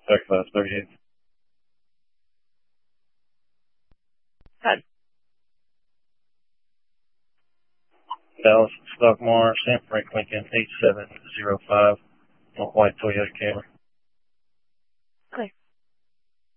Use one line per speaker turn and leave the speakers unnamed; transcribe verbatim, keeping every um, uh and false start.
thirty-five thirty-eight.
Good.
Dallas Stockmar, Sam Frank Lincoln, eight seven zero five, white Toyota Camry.